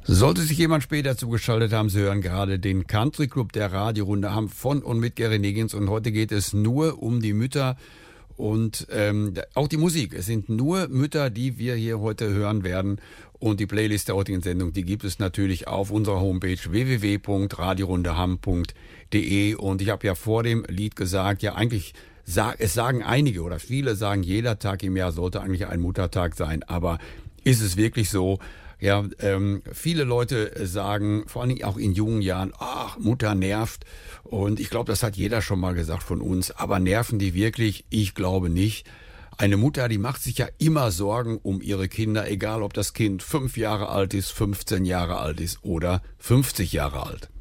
Sollte sich jemand später zugeschaltet haben, Sie hören gerade den Country Club der Radiorunde Hamm von und mit Gary Niggins, und heute geht es nur um die Mütter und auch die Musik. Es sind nur Mütter, die wir hier heute hören werden, und die Playlist der heutigen Sendung, die gibt es natürlich auf unserer Homepage www.radiorundehamm.de, und ich habe ja vor dem Lied gesagt, ja eigentlich es sagen einige oder viele sagen, jeder Tag im Jahr sollte eigentlich ein Muttertag sein, aber ist es wirklich so? Ja, viele Leute sagen, vor allem auch in jungen Jahren, ach, Mutter nervt. Und ich glaube, das hat jeder schon mal gesagt von uns. Aber nerven die wirklich? Ich glaube nicht. Eine Mutter, die macht sich ja immer Sorgen um ihre Kinder, egal ob das Kind 5 Jahre alt ist, 15 Jahre alt ist oder 50 Jahre alt.